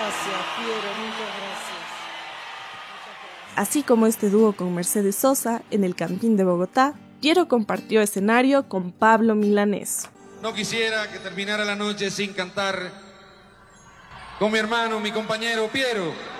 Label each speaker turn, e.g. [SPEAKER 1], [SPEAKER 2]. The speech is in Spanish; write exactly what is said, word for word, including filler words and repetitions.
[SPEAKER 1] gracias, Piero, muchas gracias.
[SPEAKER 2] Así como este dúo con Mercedes Sosa en el Campín de Bogotá, Piero compartió escenario con Pablo Milanés.
[SPEAKER 3] No quisiera que terminara la noche sin cantar con mi hermano, mi compañero Piero.